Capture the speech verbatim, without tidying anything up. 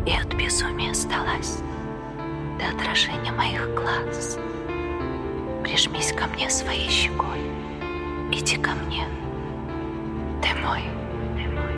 и от безумия сдалась до отражения моих глаз. Прижмись ко мне своей щекой, иди ко мне, ты мой.